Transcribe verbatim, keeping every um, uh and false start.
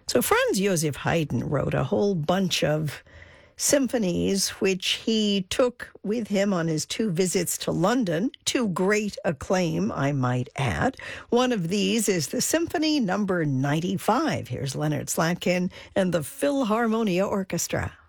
So Franz Josef Haydn wrote a whole bunch of symphonies, which he took with him on his two visits to London, to great acclaim, I might add. One of these is the Symphony Number ninety-five. Here's Leonard Slatkin and the Philharmonia Orchestra.